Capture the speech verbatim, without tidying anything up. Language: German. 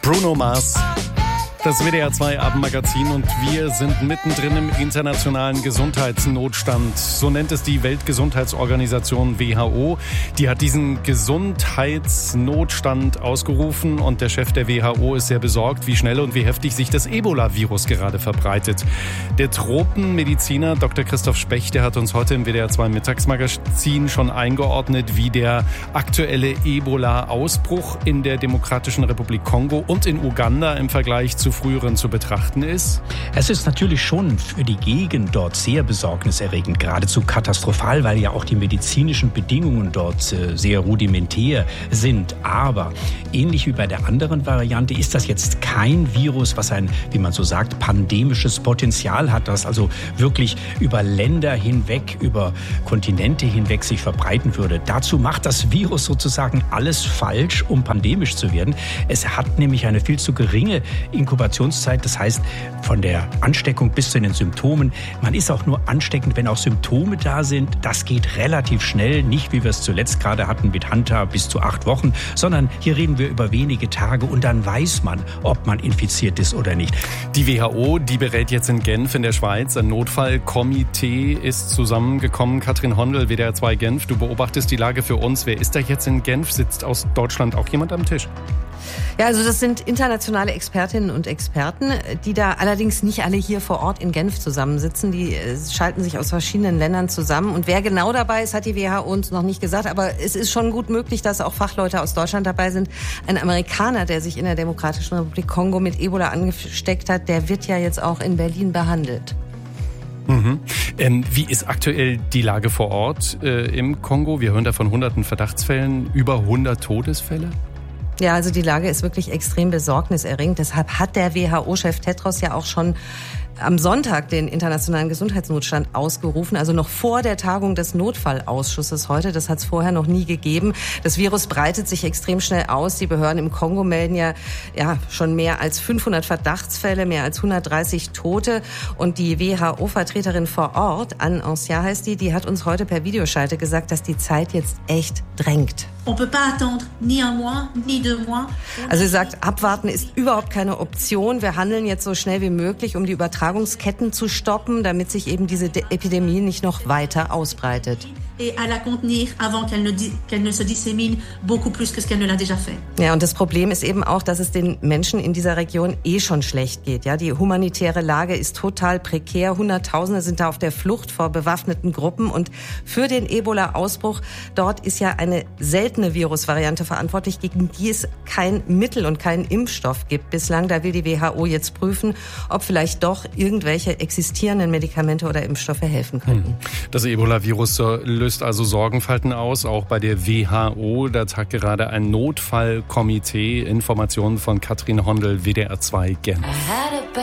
Bruno Mars, das W D R zwei Abendmagazin, und wir sind mittendrin im internationalen Gesundheitsnotstand. So nennt es die Weltgesundheitsorganisation W H O. Die hat diesen Gesundheitsnotstand ausgerufen, und der Chef der W H O ist sehr besorgt, wie schnell und wie heftig sich das Ebola-Virus gerade verbreitet. Der Tropenmediziner Doktor Christoph Specht, der hat uns heute im W D R zwei Mittagsmagazin schon eingeordnet, wie der aktuelle Ebola-Ausbruch in der Demokratischen Republik Kongo und in Uganda im Vergleich zu früheren zu betrachten ist. Es ist natürlich schon für die Gegend dort sehr besorgniserregend, geradezu katastrophal, weil ja auch die medizinischen Bedingungen dort äh, sehr rudimentär sind. Aber ähnlich wie bei der anderen Variante ist das jetzt kein Virus, was ein, wie man so sagt, pandemisches Potenzial hat, das also wirklich über Länder hinweg, über Kontinente hinweg sich verbreiten würde. Dazu macht das Virus sozusagen alles falsch, um pandemisch zu werden. Es hat nämlich eine viel zu geringe Inkubationszeit, das heißt von der Ansteckung bis zu den Symptomen. Man ist auch nur ansteckend, wenn auch Symptome da sind. Das geht relativ schnell, nicht wie wir es zuletzt gerade hatten mit Hanta bis zu acht Wochen, sondern hier reden wir über wenige Tage, und dann weiß man, ob man infiziert ist oder nicht. Die W H O, die berät jetzt in Genf in der Schweiz. Ein Notfallkomitee ist zusammengekommen. Katrin Hondel, W D R zwei Genf, du beobachtest die Lage für uns. Wer ist da jetzt in Genf? Sitzt aus Deutschland auch jemand am Tisch? Ja, also das sind internationale Expertinnen und Experten, die da allerdings nicht alle hier vor Ort in Genf zusammensitzen. Die schalten sich aus verschiedenen Ländern zusammen. Und wer genau dabei ist, hat die W H O uns noch nicht gesagt. Aber es ist schon gut möglich, dass auch Fachleute aus Deutschland dabei sind. Ein Amerikaner, der sich in der Demokratischen Republik Kongo mit Ebola angesteckt hat, der wird ja jetzt auch in Berlin behandelt. Mhm. Ähm, wie ist aktuell die Lage vor Ort äh, im Kongo? Wir hören da von hunderten Verdachtsfällen, über hundert Todesfälle. Ja, also die Lage ist wirklich extrem besorgniserregend. Deshalb hat der W H O-Chef Tedros ja auch schon am Sonntag den internationalen Gesundheitsnotstand ausgerufen, also noch vor der Tagung des Notfallausschusses heute. Das hat es vorher noch nie gegeben. Das Virus breitet sich extrem schnell aus. Die Behörden im Kongo melden ja, ja schon mehr als fünfhundert Verdachtsfälle, mehr als hundertdreißig Tote. Und die W H O-Vertreterin vor Ort, Anne Ancien heißt die, die hat uns heute per Videoschalte gesagt, dass die Zeit jetzt echt drängt. Also sie sagt, abwarten ist überhaupt keine Option. Wir handeln jetzt so schnell wie möglich, um die Übertragungsketten zu stoppen, damit sich eben diese Epidemie nicht noch weiter ausbreitet. Ja, und das Problem ist eben auch, dass es den Menschen in dieser Region eh schon schlecht geht. Ja, die humanitäre Lage ist total prekär. Hunderttausende sind da auf der Flucht vor bewaffneten Gruppen. Und für den Ebola-Ausbruch dort ist ja eine seltene Virusvariante verantwortlich, gegen die es kein Mittel und keinen Impfstoff gibt bislang. Da will die W H O jetzt prüfen, ob vielleicht doch irgendwelche existierenden Medikamente oder Impfstoffe helfen könnten. Das Ebola-Virus löst also Sorgenfalten aus, auch bei der W H O. Da tagt gerade ein Notfallkomitee. Informationen von Katrin Hondel, W D R zwei Genf.